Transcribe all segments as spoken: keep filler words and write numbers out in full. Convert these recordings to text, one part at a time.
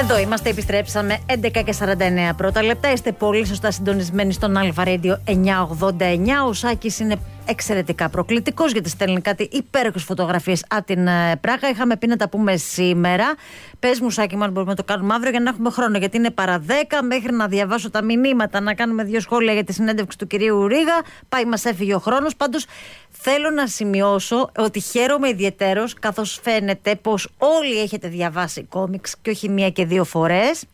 Εδώ είμαστε, επιστρέψαμε έντεκα και σαράντα εννέα πρώτα λεπτά. Είστε πολύ σωστά συντονισμένοι στον Αλφα Radio εννιακόσια ογδόντα εννέα. Ο Σάκης είναι εξαιρετικά προκλητικός γιατί στέλνει κάτι υπέροχες φωτογραφίες από την Πράγα. Είχαμε πει να τα πούμε σήμερα. Πες μου, Σάκη, μάλλον μπορούμε να το κάνουμε αύριο για να έχουμε χρόνο. Γιατί είναι παρά δέκα μέχρι να διαβάσω τα μηνύματα, να κάνουμε δύο σχόλια για τη συνέντευξη του κυρίου Ρίγα. Πάει, μας έφυγε ο χρόνος. Πάντως θέλω να σημειώσω ότι χαίρομαι ιδιαιτέρως, καθώς φαίνεται πως όλοι έχετε διαβάσει κόμιξ και όχι μία και δύο φορές.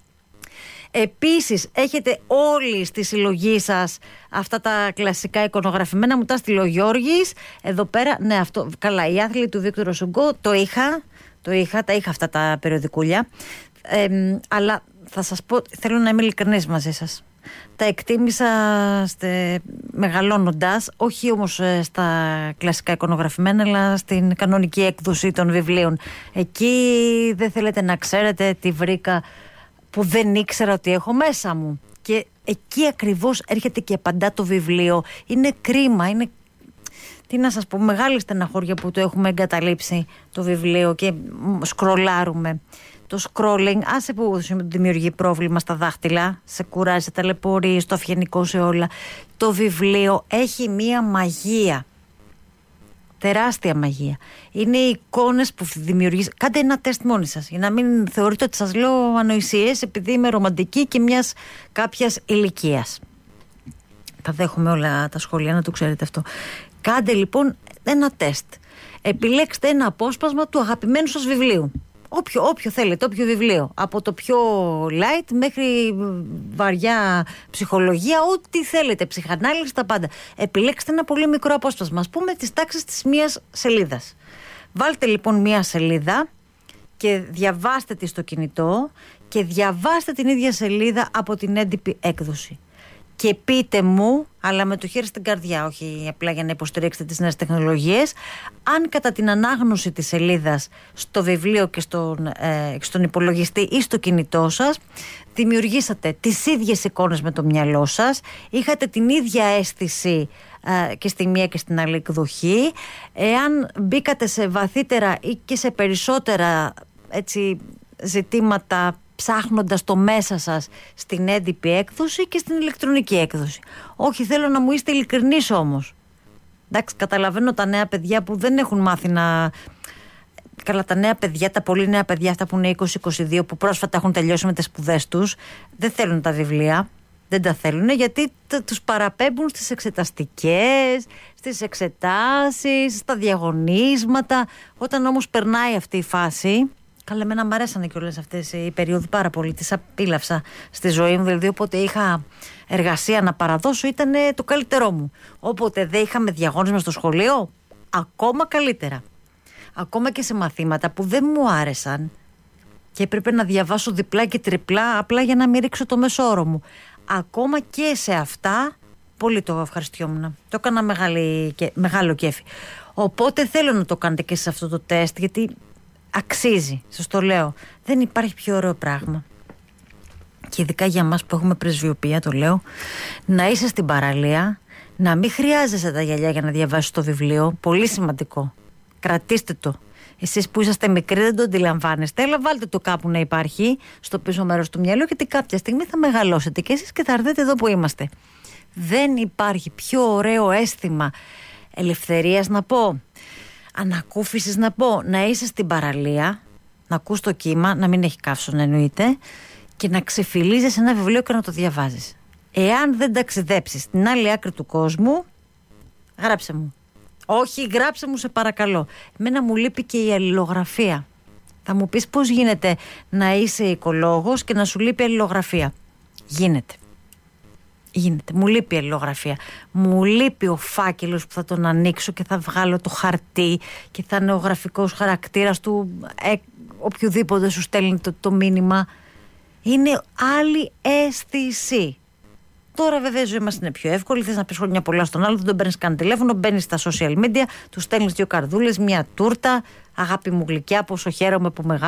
Επίσης έχετε όλοι στη συλλογή σας αυτά τα κλασικά εικονογραφημένα. Μου τα στείλε ο Γιώργης εδώ πέρα. Ναι, αυτό, καλά, η άθλη του Βίκτορο Σουγκό το είχα, το είχα, τα είχα αυτά τα περιοδικούλια, ε, αλλά θα σας πω, θέλω να είμαι ειλικρινής μαζί σας. Τα εκτίμησα στε, μεγαλώνοντας, όχι όμως στα κλασικά εικονογραφημένα, αλλά στην κανονική έκδοση των βιβλίων. Εκεί δεν θέλετε να ξέρετε τι βρήκα που δεν ήξερα ότι έχω μέσα μου. Και εκεί ακριβώς έρχεται και απαντά το βιβλίο. Είναι κρίμα, είναι, τι να σας πω, μεγάλη στεναχώρια που το έχουμε εγκαταλείψει το βιβλίο και σκρολάρουμε. Το scrolling, άσε που δημιουργεί πρόβλημα στα δάχτυλα, σε κουράζει, σε ταλαιπωρεί, στο αυγενικό, σε όλα. Το βιβλίο έχει μία μαγεία. Τεράστια μαγεία. Είναι οι εικόνες που δημιουργείς. Κάντε ένα τεστ μόνοι σας, για να μην θεωρείτε ότι σας λέω ανοησίες, επειδή είμαι ρομαντική και μιας κάποιας ηλικίας. Τα δέχομαι όλα τα σχόλια, να το ξέρετε αυτό. Κάντε λοιπόν ένα τεστ. Επιλέξτε ένα απόσπασμα του αγαπημένου σας βιβλίου. Όποιο, όποιο θέλετε, όποιο βιβλίο. Από το πιο light μέχρι βαριά ψυχολογία, ό,τι θέλετε, ψυχανάλυση, τα πάντα. Επιλέξτε ένα πολύ μικρό απόσπασμα, ας πούμε της τάξης της μίας σελίδας. Βάλτε λοιπόν μία σελίδα και διαβάστε τη στο κινητό και διαβάστε την ίδια σελίδα από την έντυπη έκδοση. Και πείτε μου, αλλά με το χέρι στην καρδιά, όχι απλά για να υποστηρίξετε τις νέες τεχνολογίες, αν κατά την ανάγνωση της σελίδας στο βιβλίο και στον, ε, στον υπολογιστή ή στο κινητό σας δημιουργήσατε τις ίδιες εικόνες με το μυαλό σας, είχατε την ίδια αίσθηση ε, και στη μία και στην άλλη εκδοχή, εάν μπήκατε σε βαθύτερα ή και σε περισσότερα έτσι, ζητήματα ψάχνοντας το μέσα σας στην έντυπη έκδοση και στην ηλεκτρονική έκδοση. Όχι, θέλω να μου είστε ειλικρινείς όμως. Εντάξει, καταλαβαίνω τα νέα παιδιά που δεν έχουν μάθει να... Καλά, τα νέα παιδιά, τα πολύ νέα παιδιά, αυτά που είναι είκοσι είκοσι δύο, που πρόσφατα έχουν τελειώσει με τις σπουδές τους, δεν θέλουν τα βιβλία. Δεν τα θέλουν γιατί τους παραπέμπουν στις εξεταστικές, στις εξετάσεις, στα διαγωνίσματα. Όταν όμως περνάει αυτή η φάση... Καλά, εμένα μου αρέσανε και όλες αυτές οι περίοδοι πάρα πολύ. Τις απίλαυσα στη ζωή μου. Δηλαδή, όποτε είχα εργασία να παραδώσω, ήταν το καλύτερό μου. Όποτε δεν είχαμε διαγώνισμα στο σχολείο, ακόμα καλύτερα. Ακόμα και σε μαθήματα που δεν μου άρεσαν και έπρεπε να διαβάσω διπλά και τριπλά, απλά για να μην ρίξω το μεσόωρο μου. Ακόμα και σε αυτά, πολύ το ευχαριστιόμουν. Το έκανα μεγάλη, μεγάλο κέφι. Οπότε θέλω να το κάνετε και σε αυτό το τεστ, γιατί αξίζει, σας το λέω. Δεν υπάρχει πιο ωραίο πράγμα. Και ειδικά για μας που έχουμε πρεσβειοποία, το λέω, να είσαι στην παραλία, να μην χρειάζεσαι τα γυαλιά για να διαβάσεις το βιβλίο. Πολύ σημαντικό. Κρατήστε το. Εσείς που είσαστε μικροί δεν το αντιλαμβάνεστε, αλλά βάλτε το κάπου να υπάρχει στο πίσω μέρος του μυαλού, γιατί κάποια στιγμή θα μεγαλώσετε και εσείς και θα έρθετε εδώ που είμαστε. Δεν υπάρχει πιο ωραίο αίσθημα ελευθερίας, να πω, ανακούφισης, να πω, να είσαι στην παραλία, να ακούς το κύμα, να μην έχει καύσωνα εννοείται, και να ξεφυλίζεις ένα βιβλίο και να το διαβάζεις. Εάν δεν ταξιδέψεις στην άλλη άκρη του κόσμου, γράψε μου. Όχι, γράψε μου σε παρακαλώ. Εμένα μου λείπει και η αλληλογραφία. Θα μου πεις πώς γίνεται να είσαι οικολόγος και να σου λείπει η αλληλογραφία. Γίνεται. Γίνεται. Μου λείπει η αλληλογραφία. Μου λείπει ο φάκελος που θα τον ανοίξω και θα βγάλω το χαρτί και θα είναι ο γραφικός χαρακτήρας του ε, οποιοδήποτε σου στέλνει το, το μήνυμα. Είναι άλλη αίσθηση. Τώρα βέβαια η ζωή μας είναι πιο εύκολη. Θες να πεις χρόνια πολλά στον άλλο, δεν τον παίρνεις καν τηλέφωνο, μπαίνεις στα social media, του στέλνεις δύο καρδούλες, μια τούρτα. Αγάπη μου γλυκιά, πόσο χαίρομαι που μεγάλη.